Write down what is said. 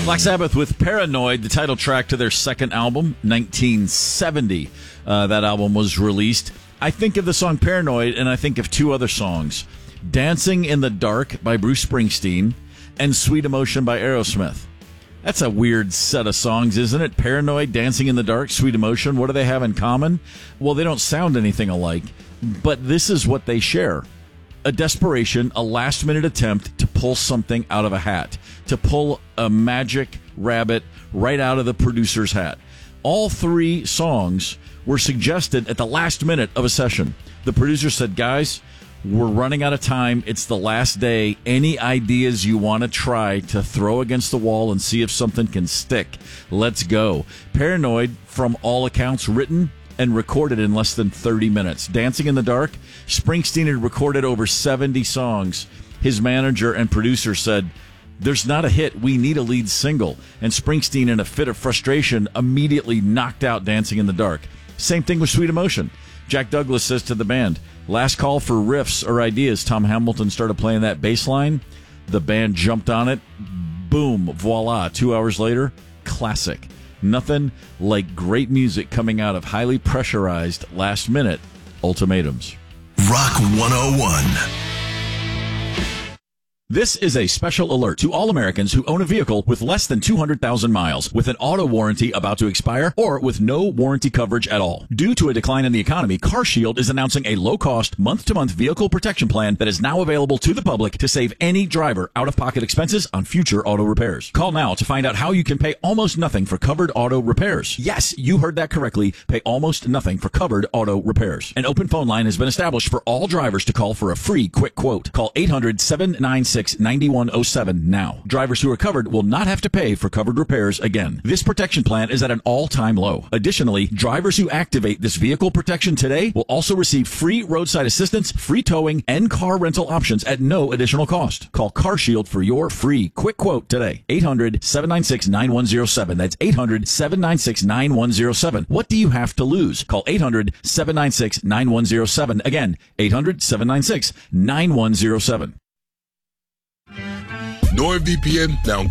Black Sabbath with Paranoid, the title track to their second album, 1970. That album was released. I think of the song Paranoid, and I think of two other songs. Dancing in the Dark by Bruce Springsteen and Sweet Emotion by Aerosmith. That's a weird set of songs, isn't it? Paranoid, Dancing in the Dark, Sweet Emotion. What do they have in common? Well, they don't sound anything alike, but this is what they share. A desperation, a last-minute attempt to pull something out of a hat, to pull a magic rabbit right out of the producer's hat. All three songs were suggested at the last minute of a session. The producer said, guys, we're running out of time. It's the last day. Any ideas you want to try to throw against the wall and see if something can stick? Let's go. Paranoid, from all accounts, written and recorded in less than 30 minutes. Dancing in the Dark, Springsteen had recorded over 70 songs. His manager and producer said, there's not a hit, we need a lead single. And Springsteen, in a fit of frustration, immediately knocked out Dancing in the Dark. Same thing with Sweet Emotion. Jack Douglas says to the band, last call for riffs or ideas. Tom Hamilton started playing that bass line. The band jumped on it. Boom, voila. 2 hours later, classic. Nothing like great music coming out of highly pressurized last-minute ultimatums. Rock 101. This is a special alert to all Americans who own a vehicle with less than 200,000 miles, with an auto warranty about to expire, or with no warranty coverage at all. Due to a decline in the economy, CarShield is announcing a low-cost, month-to-month vehicle protection plan that is now available to the public to save any driver out-of-pocket expenses on future auto repairs. Call now to find out how you can pay almost nothing for covered auto repairs. Yes, you heard that correctly. Pay almost nothing for covered auto repairs. An open phone line has been established for all drivers to call for a free quick quote. Call 800-796-9107 now. Drivers who are covered will not have to pay for covered repairs again. This protection plan is at an all-time low. Additionally, drivers who activate this vehicle protection today will also receive free roadside assistance, free towing, and car rental options at no additional cost. Call CarShield for your free quick quote today. 800-796-9107. That's 800-796-9107. What do you have to lose? Call 800-796-9107. Again, 800-796-9107. NordVPN now